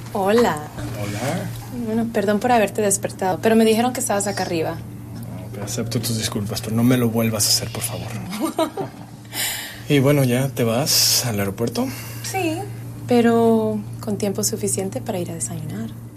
Hola. Hola. Bueno, perdón por haberte despertado, pero me dijeron que estabas acá arriba. No, acepto tus disculpas, pero no me lo vuelvas a hacer, por favor. Y bueno, ¿ya te vas al aeropuerto? Sí, pero con tiempo suficiente para ir a desayunar.